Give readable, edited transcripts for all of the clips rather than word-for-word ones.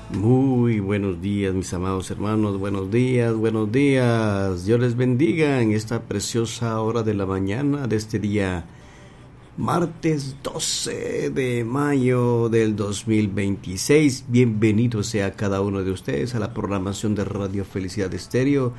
Muy buenos días, mis amados hermanos, buenos días, buenos días. Dios les bendiga en esta preciosa hora de la mañana de este día, martes 12 de mayo del 2026. Bienvenido sea cada uno de ustedes a la programación de Radio Felicidad Estéreo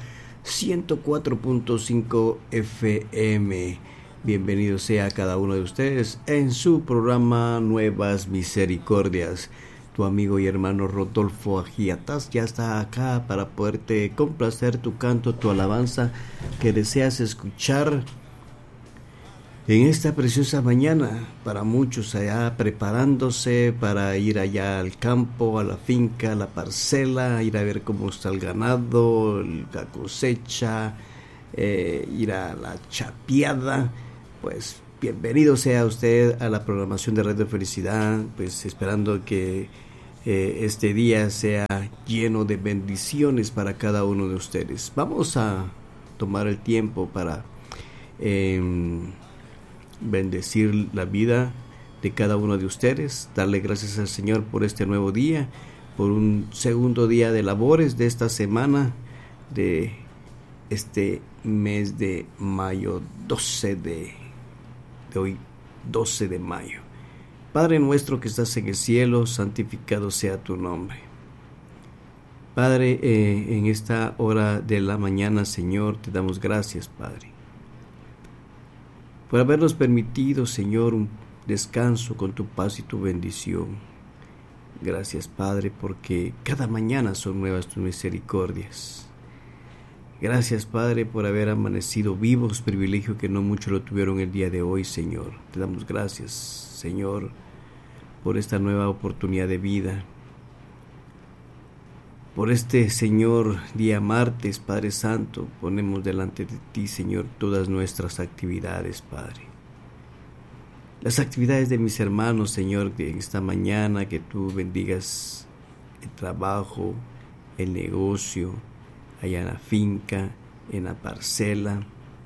104.5 FM. Bienvenido sea cada uno de ustedes en su programa Nuevas Misericordias. Tu amigo y hermano Rodolfo Agiatas ya está acá para poderte complacer tu canto, tu alabanza que deseas escuchar en esta preciosa mañana. Para muchos allá preparándose para ir allá al campo, a la finca, a la parcela, ir a ver cómo está el ganado, la cosecha, ir a la chapeada. Pues bienvenido sea usted a la programación de Radio Felicidad, pues esperando que este día sea lleno de bendiciones para cada uno de ustedes. Vamos a tomar el tiempo para bendecir la vida de cada uno de ustedes, darle gracias al Señor por este nuevo día, por un segundo día de labores de esta semana, de este mes de mayo, 12 de hoy, 12 de mayo. Padre nuestro que estás en el cielo, santificado sea tu nombre. Padre, en esta hora de la mañana, Señor, te damos gracias, Padre, por habernos permitido, Señor, un descanso con tu paz y tu bendición. Gracias, Padre, porque cada mañana son nuevas tus misericordias. Gracias, Padre, por haber amanecido vivos, privilegio que no muchos lo tuvieron el día de hoy, Señor. Te damos gracias, Señor, por esta nueva oportunidad de vida, por este, Señor, día martes, Padre Santo. Ponemos delante de ti, Señor, todas nuestras actividades, Padre. Las actividades de mis hermanos, Señor, de esta mañana, que tú bendigas el trabajo, el negocio, allá en la finca, en la parcela,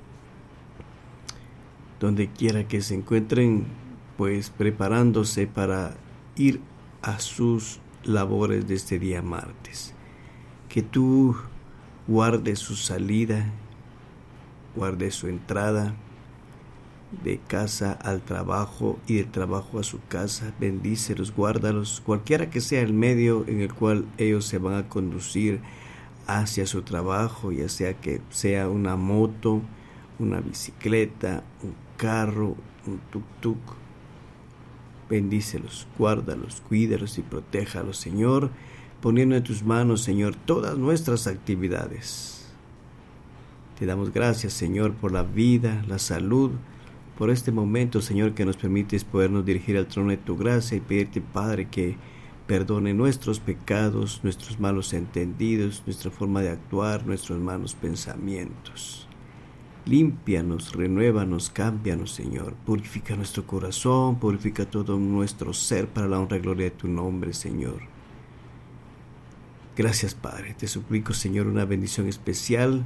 donde quiera que se encuentren, pues preparándose para ir a sus labores de este día martes. Que tú guardes su salida, guardes su entrada de casa al trabajo y del trabajo a su casa. Bendícelos, guárdalos, cualquiera que sea el medio en el cual ellos se van a conducir hacia su trabajo, ya sea que sea una moto, una bicicleta, un carro, un tuk-tuk. Bendícelos, guárdalos, cuídalos y protéjalos, Señor, poniendo en tus manos, Señor, todas nuestras actividades. Te damos gracias, Señor, por la vida, la salud, por este momento, Señor, que nos permites podernos dirigir al trono de tu gracia y pedirte, Padre, que perdone nuestros pecados, nuestros malos entendidos, nuestra forma de actuar, nuestros malos pensamientos. Límpianos, renuévanos, cámbianos, Señor. Purifica nuestro corazón, purifica todo nuestro ser para la honra y gloria de tu nombre, Señor. Gracias, Padre. Te suplico, Señor, una bendición especial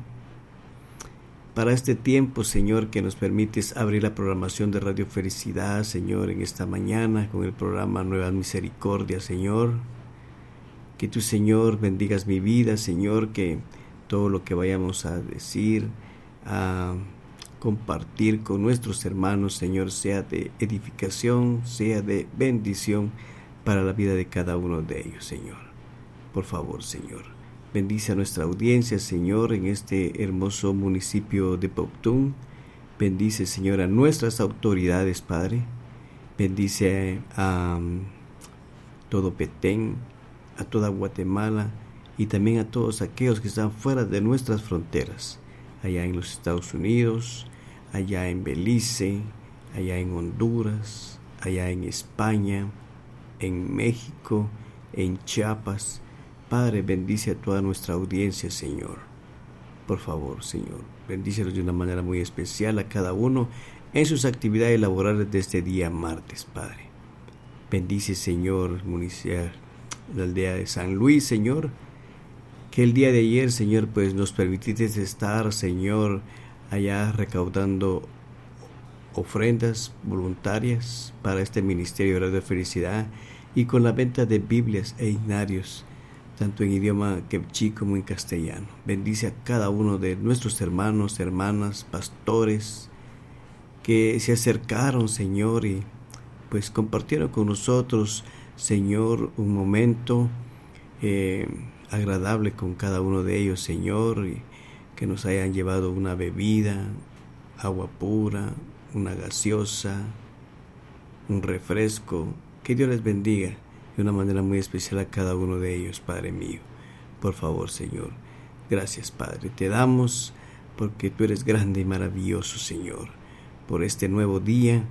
para este tiempo, Señor, que nos permites abrir la programación de Radio Felicidad, Señor, en esta mañana con el programa Nuevas Misericordias, Señor. Que tú, Señor, bendigas mi vida, Señor, que todo lo que vayamos a decir, a compartir con nuestros hermanos, Señor, sea de edificación, sea de bendición para la vida de cada uno de ellos, Señor. Por favor, Señor, bendice a nuestra audiencia, Señor, en este hermoso municipio de Pauctún. Bendice, Señor, a nuestras autoridades, Padre. Bendice a todo Petén, a toda Guatemala y también a todos aquellos que están fuera de nuestras fronteras, allá en los Estados Unidos, allá en Belice, allá en Honduras, allá en España, en México, en Chiapas. Padre, bendice a toda nuestra audiencia, Señor. Por favor, Señor, bendícelos de una manera muy especial a cada uno en sus actividades laborales de este día martes, Padre. Bendice, Señor, la aldea de San Luis, Señor, que el día de ayer, Señor, pues nos permitiste estar, Señor, allá recaudando ofrendas voluntarias para este ministerio de Radio Felicidad y con la venta de Biblias e himnarios tanto en idioma quechí como en castellano. Bendice a cada uno de nuestros hermanos, hermanas, pastores, que se acercaron, Señor, y pues compartieron con nosotros, Señor, un momento agradable con cada uno de ellos, Señor, y que nos hayan llevado una bebida, agua pura, una gaseosa, un refresco. Que Dios les bendiga de una manera muy especial a cada uno de ellos, Padre mío. Por favor, Señor. Gracias, Padre. Te damos porque tú eres grande y maravilloso, Señor, por este nuevo día,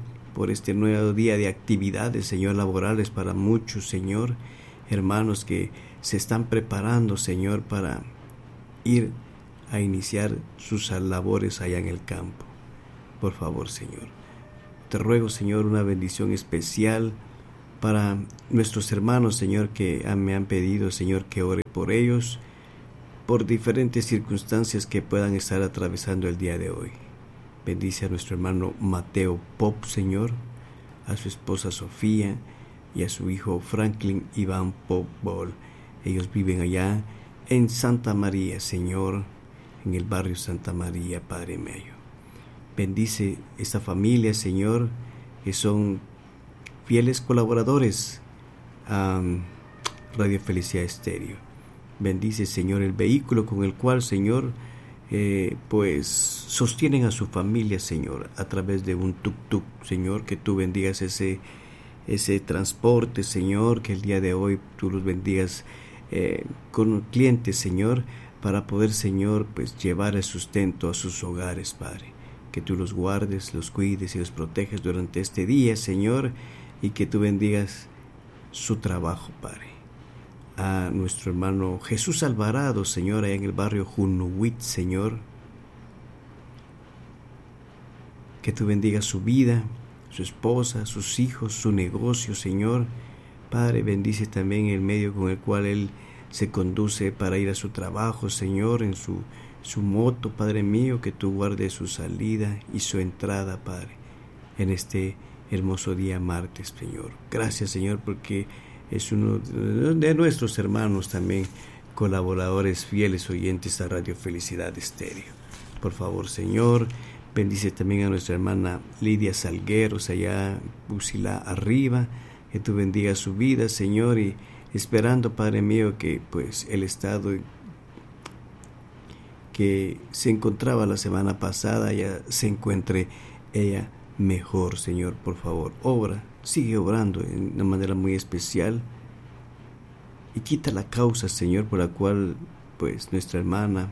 de actividades, Señor, laborales para muchos, Señor, hermanos que se están preparando, Señor, para ir a iniciar sus labores allá en el campo. Por favor, Señor, te ruego, Señor, una bendición especial para nuestros hermanos, Señor, que me han pedido, Señor, que ore por ellos, por diferentes circunstancias que puedan estar atravesando el día de hoy. Bendice a nuestro hermano Mateo Pop, Señor, a su esposa Sofía y a su hijo Franklin Iván Pop Ball. Ellos viven allá en Santa María, Señor, en el barrio Santa María, Padre mío. Bendice esta familia, Señor, que son fieles colaboradores a Radio Felicidad Estéreo. Bendice, Señor, el vehículo con el cual, Señor, pues sostienen a su familia, Señor, a través de un tuk-tuk, Señor, que tú bendigas ese transporte, Señor, que el día de hoy tú los bendigas con clientes, Señor, para poder, Señor, pues llevar el sustento a sus hogares, Padre. Que tú los guardes, los cuides y los proteges durante este día, Señor, y que tú bendigas su trabajo, Padre. A nuestro hermano Jesús Alvarado, Señor, allá en el barrio Junuhuit, Señor, que tú bendigas su vida, su esposa, sus hijos, su negocio, Señor. Padre, bendice también el medio con el cual él se conduce para ir a su trabajo, Señor, en su moto, Padre mío, que tú guardes su salida y su entrada, Padre, en este hermoso día martes, Señor. Gracias, Señor, porque es uno de nuestros hermanos también, colaboradores fieles oyentes a Radio Felicidad Estéreo. Por favor, Señor, bendice también a nuestra hermana Lidia Salgueros, allá Pusila arriba, que tú bendigas su vida, Señor, y esperando, Padre mío, que pues el estado que se encontraba la semana pasada ya se encuentre ella mejor, Señor. Por favor, sigue obrando de una manera muy especial y quita la causa, Señor, por la cual pues nuestra hermana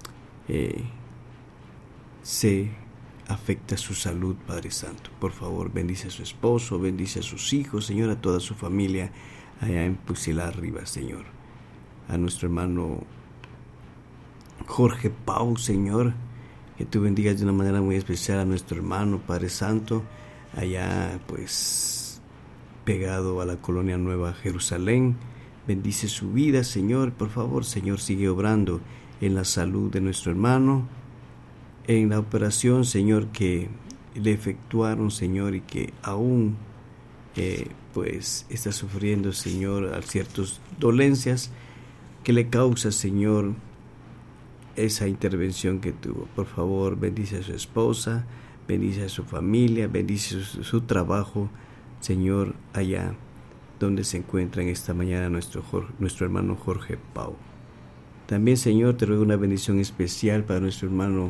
se afecta su salud, Padre Santo. Por favor, bendice a su esposo, bendice a sus hijos, Señor, a toda su familia allá en Pusila arriba, Señor. A nuestro hermano Jorge Pau, Señor, que tú bendigas de una manera muy especial a nuestro hermano, Padre Santo, allá pues pegado a la colonia Nueva Jerusalén. Bendice su vida, Señor. Por favor, Señor, sigue obrando en la salud de nuestro hermano, en la operación, Señor, que le efectuaron, Señor, y que aún pues está sufriendo, Señor, a ciertas dolencias que le causa, Señor, esa intervención que tuvo. Por favor, bendice a su esposa, bendice a su familia, bendice su trabajo, Señor, allá donde se encuentra en esta mañana nuestro hermano Jorge Pau. También, Señor, te ruego una bendición especial para nuestro hermano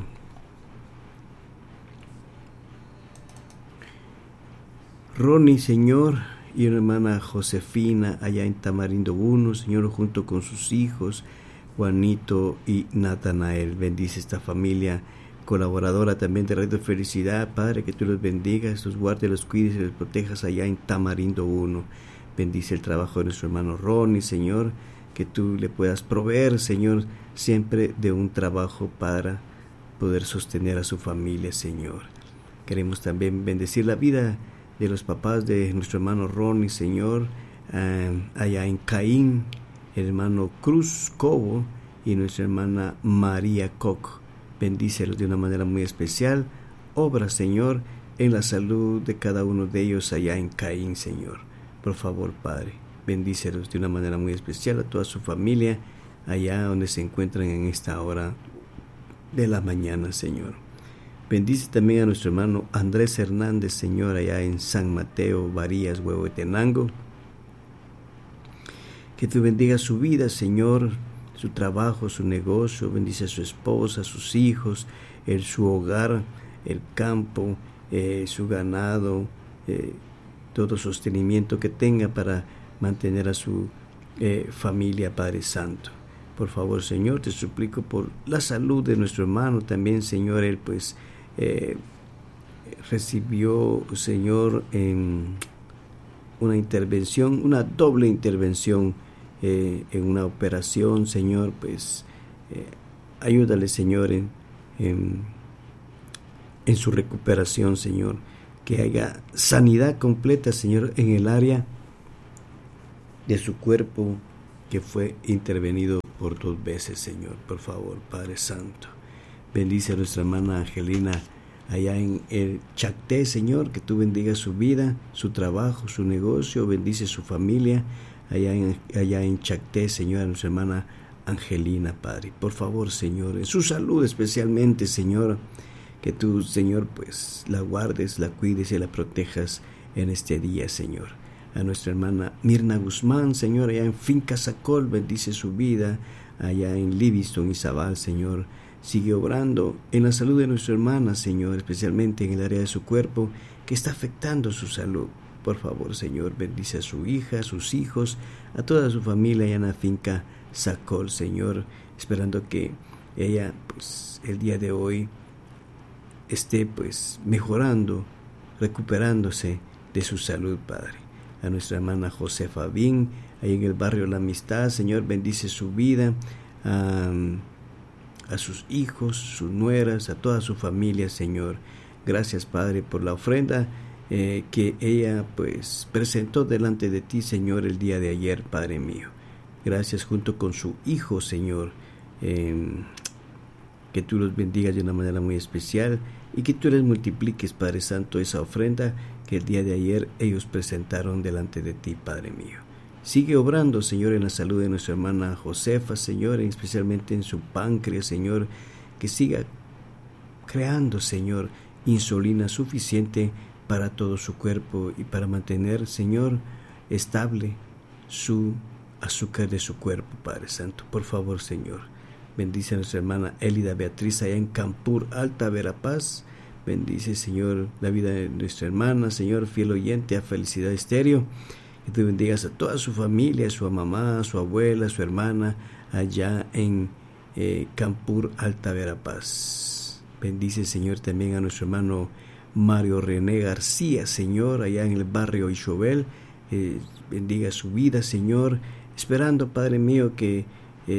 Ronnie, Señor, y una hermana Josefina allá en Tamarindo 1, Señor, junto con sus hijos Juanito y Natanael. Bendice esta familia colaboradora también de Radio Felicidad, Padre, que tú los bendigas, los guardes, los cuides y los protejas allá en Tamarindo 1. Bendice el trabajo de nuestro hermano Ronnie, Señor, que tú le puedas proveer, Señor, siempre de un trabajo para poder sostener a su familia, Señor. Queremos también bendecir la vida de los papás de nuestro hermano Ronnie, Señor, allá en Caín, el hermano Cruz Cobo y nuestra hermana María Koch. Bendícelos de una manera muy especial. Obra, Señor, en la salud de cada uno de ellos allá en Caín, Señor. Por favor, Padre, bendícelos de una manera muy especial, a toda su familia, allá donde se encuentran en esta hora de la mañana, Señor. Bendice también a nuestro hermano Andrés Hernández, Señor, allá en San Mateo, Varías, Huehuetenango. Que tú bendiga su vida, Señor, su trabajo, su negocio, bendice a su esposa, a sus hijos, su hogar, el campo, su ganado, todo sostenimiento que tenga para mantener a su familia, Padre Santo. Por favor, Señor, te suplico por la salud de nuestro hermano también, Señor. Él pues recibió, Señor, una intervención, una doble intervención en una operación, Señor. Pues ayúdale, Señor, en su recuperación, Señor. Que haya sanidad completa, Señor, en el área de su cuerpo que fue intervenido por 2 veces, Señor. Por favor, Padre Santo. Bendice a nuestra hermana Angelina allá en el Chacté, Señor, que tú bendigas su vida, su trabajo, su negocio, bendice su familia allá en Chacté, Señor, a nuestra hermana Angelina, Padre. Por favor, Señor, en su salud especialmente, Señor, que tú, Señor, pues la guardes, la cuides y la protejas en este día, Señor. A nuestra hermana Mirna Guzmán, Señor, allá en Finca Sacol, bendice su vida, allá en Livingston, Izabal, Señor. Sigue obrando en la salud de nuestra hermana, Señor, especialmente en el área de su cuerpo que está afectando su salud. Por favor, Señor, bendice a su hija, a sus hijos, a toda su familia allá en la Finca Sacol, Señor, esperando que ella, pues, el día de hoy esté, pues, mejorando, recuperándose de su salud, Padre. A nuestra hermana Josefa Bin, ahí en el barrio La Amistad, Señor, bendice su vida, a sus hijos, sus nueras, a toda su familia, Señor. Gracias, Padre, por la ofrenda que ella, pues, presentó delante de ti, Señor, el día de ayer, Padre mío. Gracias, junto con su hijo, Señor, que tú los bendigas de una manera muy especial y que tú les multipliques, Padre Santo, esa ofrenda que el día de ayer ellos presentaron delante de ti, Padre mío. Sigue obrando, Señor, en la salud de nuestra hermana Josefa, Señor, especialmente en su páncreas, Señor, que siga creando, Señor, insulina suficiente para todo su cuerpo y para mantener, Señor, estable su azúcar de su cuerpo, Padre Santo. Por favor, Señor, bendice a nuestra hermana Elida Beatriz allá en Campur Alta, Verapaz. Bendice, Señor, la vida de nuestra hermana, Señor, fiel oyente a Felicidad Estéreo. Que tú bendigas a toda su familia, a su mamá, a su abuela, a su hermana, allá en Campur Alta, Verapaz. Bendice, Señor, también a nuestro hermano Mario René García, Señor, allá en el barrio Ixobel. Bendiga su vida, Señor, esperando, Padre mío, que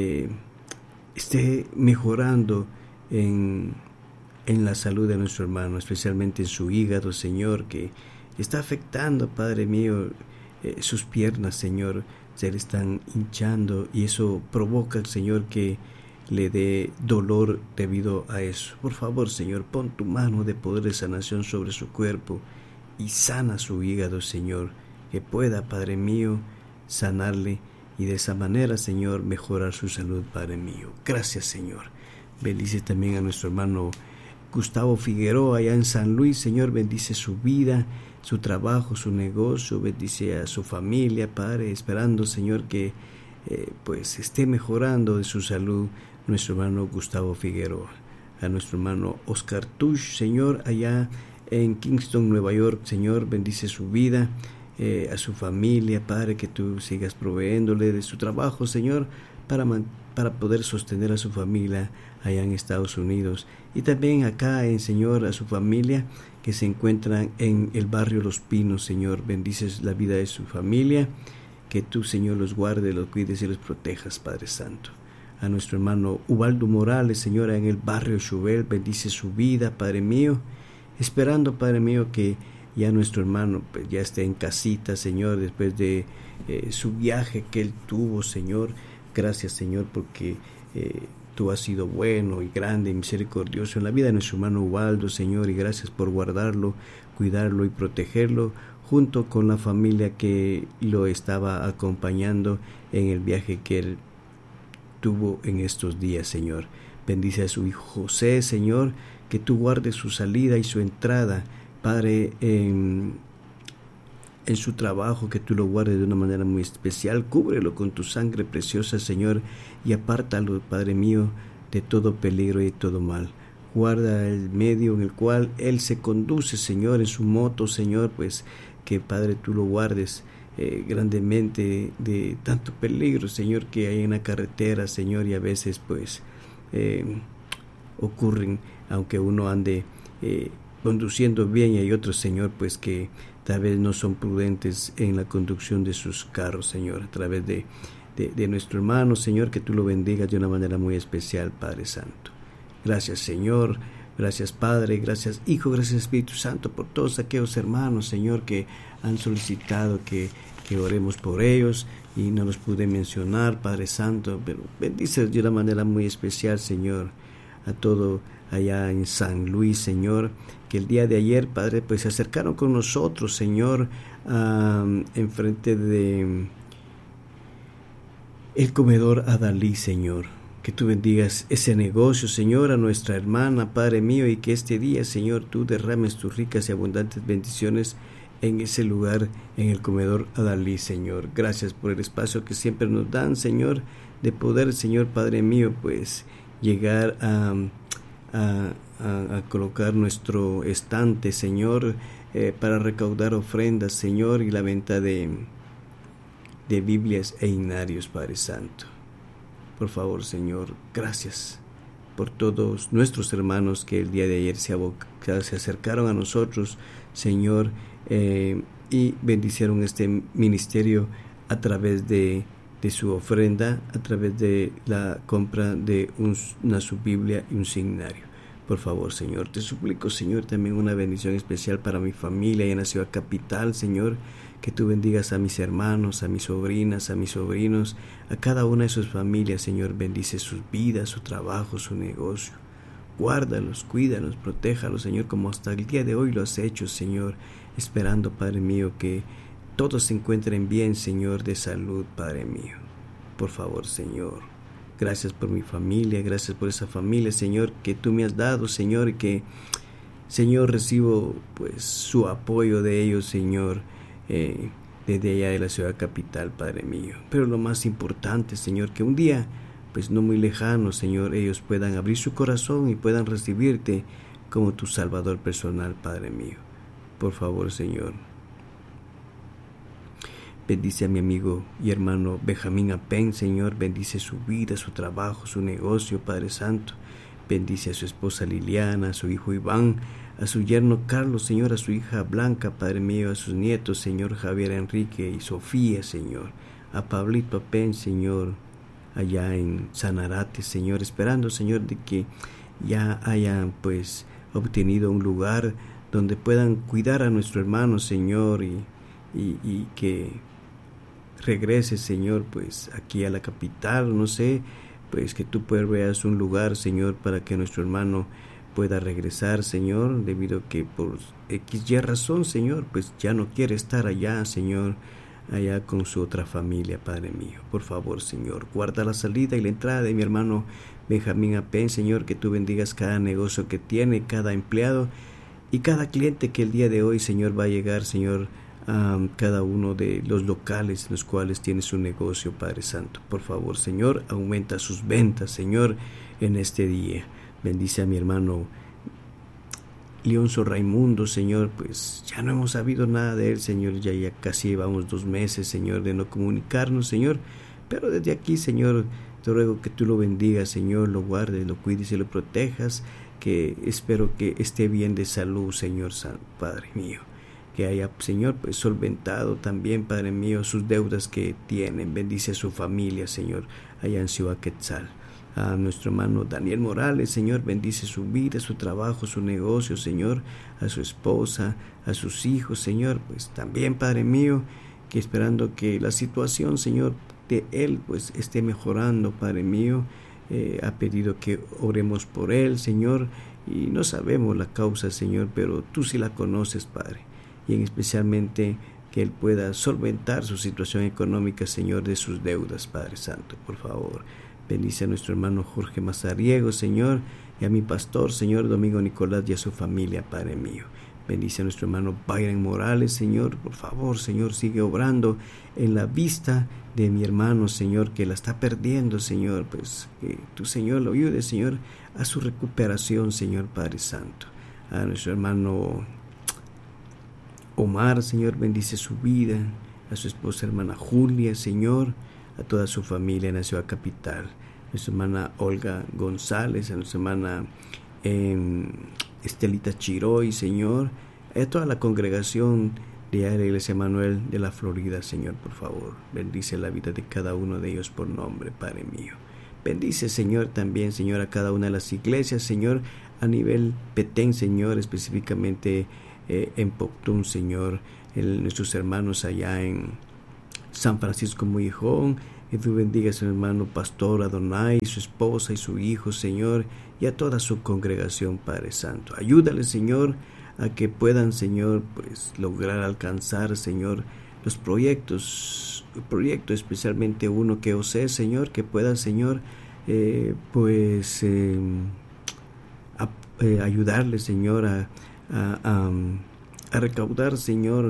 esté mejorando en la salud de nuestro hermano, especialmente en su hígado, Señor, que está afectando, Padre mío, sus piernas, Señor, se le están hinchando y eso provoca, Señor, que le dé dolor debido a eso. Por favor, Señor, pon tu mano de poder de sanación sobre su cuerpo y sana su hígado, Señor, que pueda, Padre mío, sanarle y de esa manera, Señor, mejorar su salud, Padre mío. Gracias, Señor. Bendice también a nuestro hermano Gustavo Figueroa allá en San Luis, Señor, bendice su vida, su trabajo, su negocio, bendice a su familia, Padre, esperando, Señor, que pues esté mejorando de su salud nuestro hermano Gustavo Figueroa. A nuestro hermano Oscar Tush, Señor, allá en Kingston, Nueva York, Señor, bendice su vida, a su familia, Padre, que tú sigas proveéndole de su trabajo, Señor, para poder sostener a su familia allá en Estados Unidos y también acá, Señor, a su familia que se encuentran en el barrio Los Pinos, Señor, bendices la vida de su familia, que tú, Señor, los guardes, los cuides y los protejas, Padre Santo. A nuestro hermano Ubaldo Morales, Señor, en el barrio Chubel, bendice su vida, Padre mío, esperando, Padre mío, que ya nuestro hermano pues, ya esté en casita, Señor, después de su viaje que él tuvo, Señor. Gracias, Señor, porque tú has sido bueno y grande y misericordioso en la vida de nuestro hermano Ubaldo, Señor, y gracias por guardarlo, cuidarlo y protegerlo junto con la familia que lo estaba acompañando en el viaje que él tuvo en estos días, Señor. Bendice a su hijo José, Señor, que tú guardes su salida y su entrada, Padre, en su trabajo, que tú lo guardes de una manera muy especial. Cúbrelo con tu sangre preciosa, Señor, y apártalo, Padre mío, de todo peligro y de todo mal. Guarda el medio en el cual él se conduce, Señor, en su moto, Señor, pues que, Padre, tú lo guardes grandemente de tanto peligro, Señor, que hay en la carretera, Señor, y a veces pues ocurren, aunque uno ande conduciendo bien, y hay otros, Señor, pues que tal vez no son prudentes en la conducción de sus carros, Señor, a través de nuestro hermano, Señor, que tú lo bendigas de una manera muy especial, Padre Santo. Gracias, Señor. Gracias, Padre. Gracias, Hijo. Gracias, Espíritu Santo, por todos aquellos hermanos, Señor, que han solicitado que oremos por ellos y no los pude mencionar, Padre Santo, pero bendice de una manera muy especial, Señor, a todo allá en San Luis, Señor, que el día de ayer, Padre, pues se acercaron con nosotros, Señor, enfrente de el comedor Adalí, Señor. Que tú bendigas ese negocio, Señor, a nuestra hermana, Padre mío, y que este día, Señor, tú derrames tus ricas y abundantes bendiciones en ese lugar, en el comedor Adalí, Señor. Gracias por el espacio que siempre nos dan, Señor, de poder, Señor, Padre mío, pues llegar a colocar nuestro estante, Señor, para recaudar ofrendas, Señor, y la venta de Biblias e himnarios, Padre Santo. Por favor, Señor, gracias por todos nuestros hermanos que el día de ayer se acercaron a nosotros, Señor, y bendicieron este ministerio a través de su ofrenda, a través de la compra de una subbiblia y un signario. Por favor, Señor, te suplico, Señor, también una bendición especial para mi familia y en la ciudad capital, Señor, que tú bendigas a mis hermanos, a mis sobrinas, a mis sobrinos, a cada una de sus familias, Señor. Bendice sus vidas, su trabajo, su negocio. Guárdalos, cuídalos, protéjalos, Señor, como hasta el día de hoy lo has hecho, Señor, esperando, Padre mío, que todos se encuentren bien, Señor, de salud, Padre mío. Por favor, Señor, gracias por mi familia, gracias por esa familia, Señor, que tú me has dado, Señor, y que, Señor, recibo pues su apoyo de ellos, Señor, desde allá de la ciudad capital, Padre mío. Pero lo más importante, Señor, que un día, pues no muy lejano, Señor, ellos puedan abrir su corazón y puedan recibirte como tu Salvador personal, Padre mío. Por favor, Señor, bendice a mi amigo y hermano Benjamín Apen, Señor, bendice su vida, su trabajo, su negocio, Padre Santo. Bendice a su esposa Liliana, a su hijo Iván, a su yerno Carlos, Señor, a su hija Blanca, Padre mío, a sus nietos, Señor, Javier Enrique y Sofía, Señor, a Pablito Apen, Señor, allá en Sanarate, Señor, esperando, Señor, de que ya hayan, pues, obtenido un lugar donde puedan cuidar a nuestro hermano, Señor, y que regrese, Señor, pues, aquí a la capital, no sé, pues, que tú veas un lugar, Señor, para que nuestro hermano pueda regresar, Señor, debido a que por XY razón, Señor, pues ya no quiere estar allá, Señor, allá con su otra familia, Padre mío. Por favor, Señor, guarda la salida y la entrada de mi hermano Benjamín Apen, Señor, que tú bendigas cada negocio que tiene, cada empleado y cada cliente que el día de hoy, Señor, va a llegar, Señor, a cada uno de los locales en los cuales tiene su negocio, Padre Santo. Por favor, Señor, aumenta sus ventas, Señor, en este día. Bendice a mi hermano Leonzo Raimundo, Señor, pues ya no hemos sabido nada de él, Señor, ya casi llevamos 2 meses, Señor, de no comunicarnos, Señor, pero desde aquí, Señor, te ruego que tú lo bendigas, Señor, lo guardes, lo cuides y lo protejas, que espero que esté bien de salud, Señor, Padre mío, que haya, Señor, pues solventado también, Padre mío, sus deudas que tienen. Bendice a su familia, Señor, allá en Ciudad Quetzal. A nuestro hermano Daniel Morales, Señor, bendice su vida, su trabajo, su negocio, Señor, a su esposa, a sus hijos, Señor, pues también, Padre mío, que esperando que la situación, Señor, de él, pues esté mejorando, Padre mío, ha pedido que oremos por él, Señor, y no sabemos la causa, Señor, pero tú sí la conoces, Padre, y en especialmente que él pueda solventar su situación económica, Señor, de sus deudas, Padre Santo, por favor. Bendice a nuestro hermano Jorge Mazariego, Señor, y a mi pastor, Señor, Domingo Nicolás, y a su familia, Padre mío. Bendice a nuestro hermano Byron Morales, Señor, por favor, Señor, sigue obrando en la vista de mi hermano, Señor, que la está perdiendo, Señor, pues que tu Señor lo ayude, Señor, a su recuperación, Señor, Padre Santo. A nuestro hermano Omar, Señor, bendice su vida, a su esposa hermana Julia, Señor, a toda su familia en la ciudad capital, a nuestra hermana Olga González, a nuestra hermana Estelita Chiroy, Señor, a toda la congregación de la Iglesia Manuel de la Florida, Señor, por favor, bendice la vida de cada uno de ellos por nombre, Padre mío. Bendice, Señor, también, Señor, a cada una de las iglesias, Señor, a nivel Petén, Señor, específicamente en Poctún, Señor, nuestros hermanos allá en San Francisco Muijón, que tú bendigas a su hermano Pastor Adonai, su esposa y su hijo, Señor, y a toda su congregación, Padre Santo. Ayúdale, Señor, a que puedan, Señor, pues lograr alcanzar, Señor, los proyectos, especialmente uno que osé, Señor, que pueda, Señor, ayudarle, Señor, a recaudar, Señor,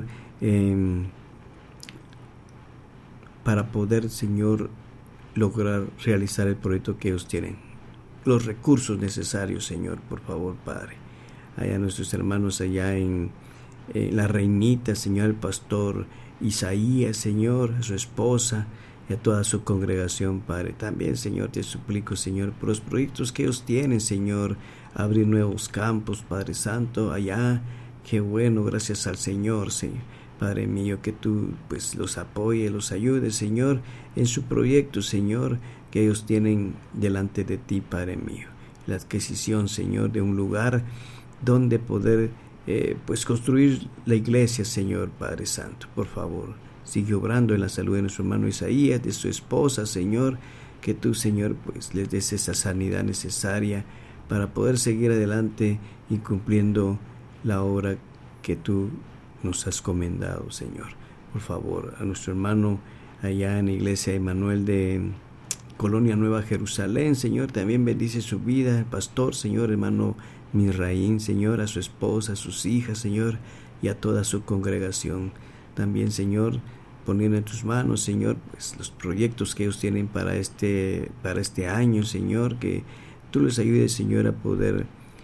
para poder, Señor, lograr realizar el proyecto que ellos tienen. Los recursos necesarios, Señor, por favor, Padre. Allá nuestros hermanos allá en La Reinita, Señor, el pastor Isaías, Señor, a su esposa y a toda su congregación, Padre. También, Señor, te suplico, Señor, por los proyectos que ellos tienen, Señor, abrir nuevos campos, Padre Santo, allá. Qué bueno, gracias al Señor, Señor. Padre mío, que tú pues los apoyes, los ayudes, Señor, en su proyecto, Señor, que ellos tienen delante de ti, Padre mío. La adquisición, Señor, de un lugar donde poder pues construir la iglesia, Señor, Padre Santo, por favor. Sigue obrando en la salud de nuestro hermano Isaías, de su esposa, Señor, que tú, Señor, pues les des esa sanidad necesaria para poder seguir adelante y cumpliendo la obra que tú nos has comendado, Señor. Por favor, a nuestro hermano allá en la iglesia Emmanuel de Colonia Nueva Jerusalén, Señor, también bendice su vida, el pastor, Señor, hermano Misraín, Señor, a su esposa, a sus hijas, Señor, y a toda su congregación. También, Señor, poniendo en tus manos, Señor, pues los proyectos que ellos tienen para este año, Señor, que tú les ayudes, Señor, a poder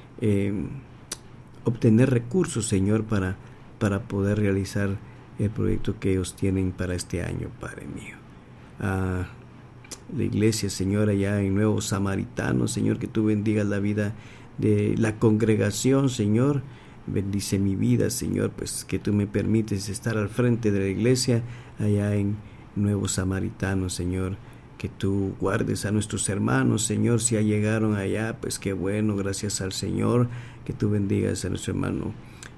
obtener recursos, Señor, para poder realizar el proyecto que ellos tienen para este año, Padre mío. A la iglesia, Señor, allá en Nuevo Samaritano, Señor, que tú bendigas la vida de la congregación, Señor. Bendice mi vida, Señor, pues que tú me permites estar al frente de la iglesia allá en Nuevo Samaritano, Señor. Que tú guardes a nuestros hermanos, Señor, si ya llegaron allá, pues qué bueno, gracias al Señor. Que tú bendigas a nuestro hermano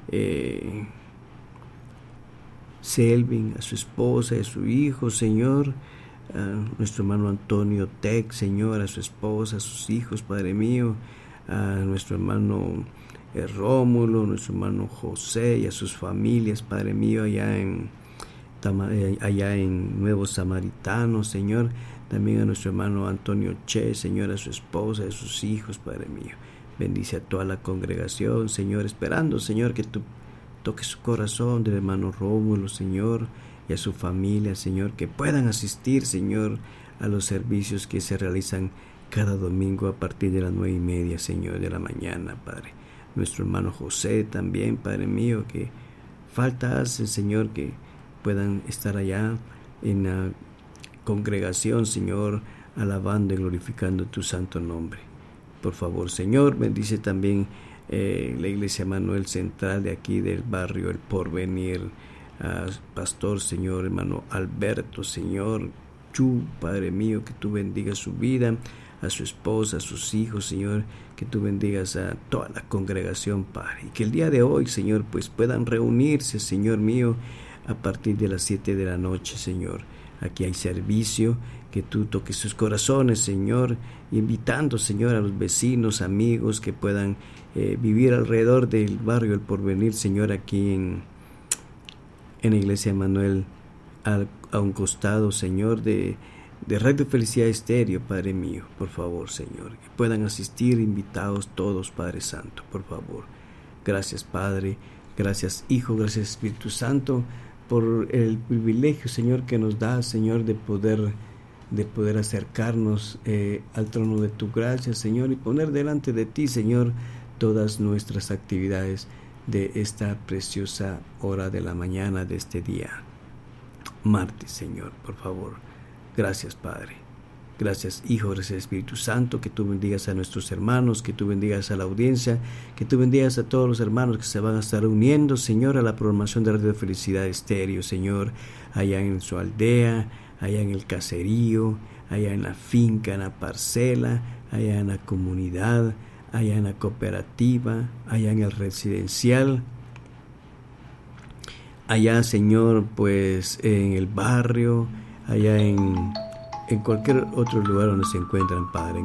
Selvin, a su esposa y a su hijo, Señor. A nuestro hermano Antonio Tec, Señor, a su esposa, a sus hijos, Padre mío. A nuestro hermano Rómulo, nuestro hermano José y a sus familias, Padre mío, allá en Nuevo Samaritano, Señor. También a nuestro hermano Antonio Che, Señor, a su esposa, a sus hijos, Padre mío. Bendice a toda la congregación, Señor, esperando, Señor, que tú toques su corazón del hermano Rómulo, Señor, y a su familia, Señor, que puedan asistir, Señor, a los servicios que se realizan cada domingo a partir de las 9:30, Señor, de la mañana, Padre. Nuestro hermano José también, Padre mío, que falta hace, Señor, que puedan estar allá en la congregación, Señor, alabando y glorificando tu santo nombre. Por favor, Señor, bendice también la iglesia Manuel Central de aquí del barrio El Porvenir, pastor, Señor, hermano Alberto, Señor, Padre mío, que tú bendigas su vida, a su esposa, a sus hijos, Señor, que tú bendigas a toda la congregación, Padre, y que el día de hoy, Señor, pues puedan reunirse, Señor mío, a partir de las 7 de la noche, Señor. Aquí hay servicio, que tú toques sus corazones, Señor, invitando, Señor, a los vecinos, amigos que puedan vivir alrededor del barrio El Porvenir, Señor, aquí en en la Iglesia Emanuel, a un costado, Señor, de Radio Felicidad Estéreo, Padre mío, por favor, Señor, que puedan asistir invitados todos, Padre Santo, por favor. Gracias, Padre, gracias, Hijo, gracias, Espíritu Santo, por el privilegio, Señor, que nos da, Señor, de poder acercarnos al trono de tu gracia, Señor, y poner delante de ti, Señor, todas nuestras actividades de esta preciosa hora de la mañana de este día, martes, Señor, por favor. Gracias, Padre. Gracias, Hijo, gracias, Espíritu Santo, que tú bendigas a nuestros hermanos, que tú bendigas a la audiencia, que tú bendigas a todos los hermanos que se van a estar uniendo, Señor, a la programación de Radio Felicidad Estéreo, Señor, allá en su aldea, allá en el caserío, allá en la finca, en la parcela, allá en la comunidad, allá en la cooperativa, allá en el residencial, allá, Señor, pues en el barrio, allá en cualquier otro lugar donde se encuentran, Padre.